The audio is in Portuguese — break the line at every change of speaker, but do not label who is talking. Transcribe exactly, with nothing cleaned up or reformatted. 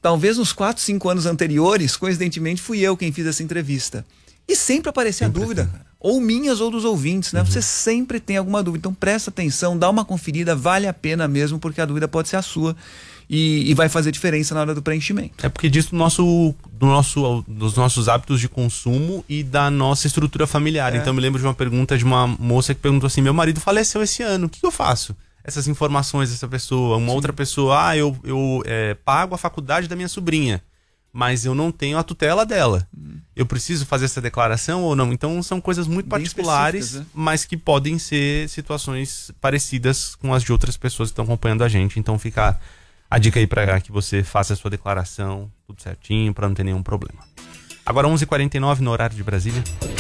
talvez nos quatro, cinco anos anteriores, coincidentemente, fui eu quem fiz essa entrevista. E sempre aparecia sempre a dúvida, cara. Ou minhas ou dos ouvintes, né? Uhum. Você sempre tem alguma dúvida. Então presta atenção, dá uma conferida, vale a pena mesmo, porque a dúvida pode ser a sua e, e vai fazer diferença na hora do preenchimento.
É porque diz do nosso, do nosso, dos nossos hábitos de consumo e da nossa estrutura familiar. É. Então eu me lembro de uma pergunta de uma moça que perguntou assim: meu marido faleceu esse ano, o que eu faço? Essas informações dessa pessoa, uma Sim. outra pessoa, ah, eu, eu é, pago a faculdade da minha sobrinha, mas eu não tenho a tutela dela. Hum. Eu preciso fazer essa declaração ou não? Então são coisas muito Bem particulares, né? Mas que podem ser situações parecidas com as de outras pessoas que estão acompanhando a gente. Então fica a dica aí para que você faça a sua declaração tudo certinho, para não ter nenhum problema. Agora onze e quarenta e nove no horário de Brasília.